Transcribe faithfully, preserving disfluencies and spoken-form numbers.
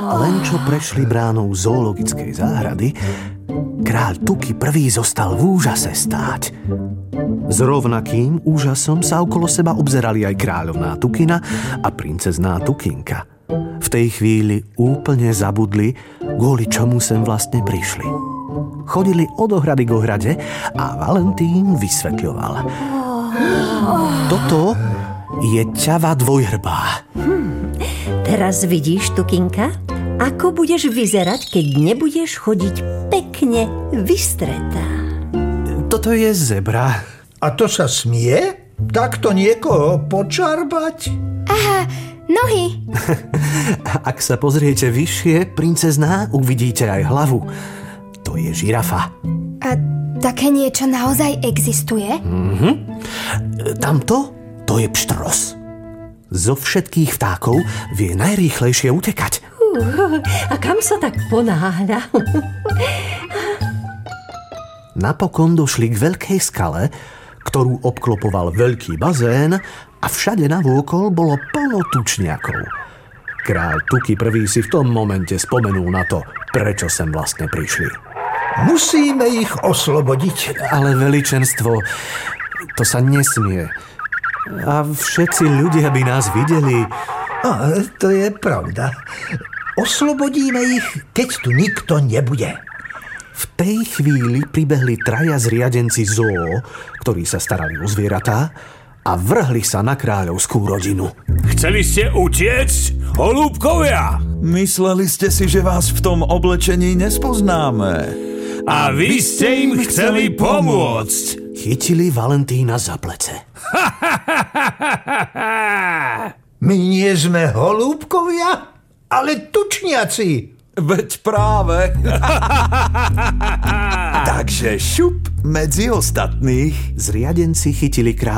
Len čo prešli bránou zoologickej záhrady, kráľ Tuky prvý zostal v úžase stáť. S rovnakým úžasom sa okolo seba obzerali aj kráľovná Tukina a princezná Tukinka. V tej chvíli úplne zabudli, kvôli čomu sem vlastne prišli. Chodili od ohrady k ohrade a Valentín vysvetľoval. Toto je ťava dvojhrbá. Hm, teraz vidíš, Tukinka, ako budeš vyzerať, keď nebudeš chodiť pekne vystretá. Toto je zebra. A to sa smie? Takto niekoho počarbať? Aha, nohy. Ak sa pozriete vyššie, princezná, uvidíte aj hlavu. To je žirafa. A také niečo naozaj existuje? Mhm. Tamto, to je pštros. Zo všetkých vtákov vie najrýchlejšie utekať. Uh, a kam sa tak ponáhľa? Napokon došli k veľkej skale, ktorú obklopoval veľký bazén a všade navôkol bolo plno tučniakov. Kráľ Tuky prvý si v tom momente spomenul na to, prečo sem vlastne prišli. Musíme ich oslobodiť. Ale veličenstvo, to sa nesmie. A všetci ľudia by nás videli. A, to je pravda. Oslobodíme ich, keď tu nikto nebude. V tej chvíli pribehli traja zriadenci zoo, ktorí sa starali o zvieratá a vrhli sa na kráľovskú rodinu. Chceli ste utiecť, holúbkovia? Mysleli ste si, že vás v tom oblečení nespoznáme. A vy ste im chceli pomôcť. Chytili Valentína za plece. My nie sme holúbkovia, ale tučniaci. Veď práve. Takže šup medzi ostatných. Zriadenci chytili kráľa